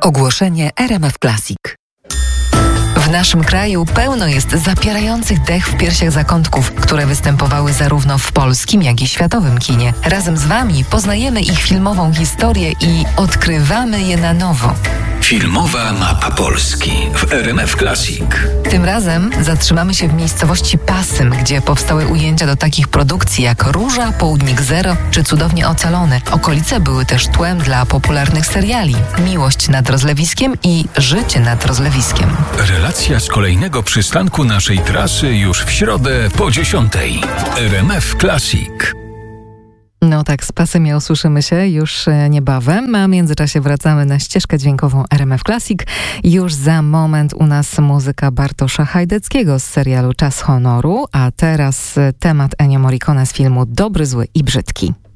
Ogłoszenie RMF Classic. W naszym kraju pełno jest zapierających dech w piersiach zakątków, które występowały zarówno w polskim, jak i światowym kinie. Razem z Wami poznajemy ich filmową historię i odkrywamy je na nowo. Filmowa mapa Polski w RMF Classic. Tym razem zatrzymamy się w miejscowości Pasym, gdzie powstały ujęcia do takich produkcji jak Róża, Południk Zero czy Cudownie Ocalony. Okolice były też tłem dla popularnych seriali Miłość nad rozlewiskiem i Życie nad rozlewiskiem. Relacja z kolejnego przystanku naszej trasy już w środę po 10:00 w RMF Classic. No tak, z Pasymia usłyszymy się już niebawem, a w międzyczasie wracamy na ścieżkę dźwiękową RMF Classic. Już za moment u nas muzyka Bartosza Hajdeckiego z serialu Czas Honoru, a teraz temat Ennio Morricone z filmu Dobry, Zły i Brzydki.